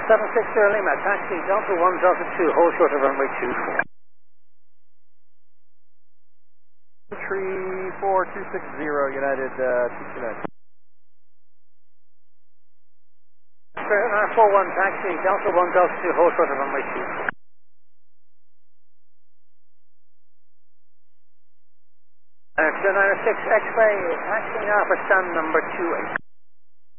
760 Lima, taxi Delta 1, Delta 2, hold short of runway 24. 34260 United 229. Spirit 941, taxi Delta 1, Delta 2, hold short of runway 24. Air 296 X-ray, taxi now for stand number 28.